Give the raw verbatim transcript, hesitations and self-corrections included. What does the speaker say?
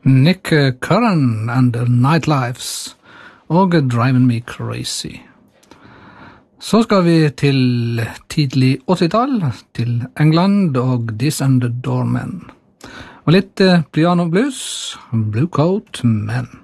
Nick Curran and the Nightlives og Driving Me Crazy. Så skal vi til tidlig åttitall, til England og This and the Doormen. Og litt piano blues, Blue Coat Men.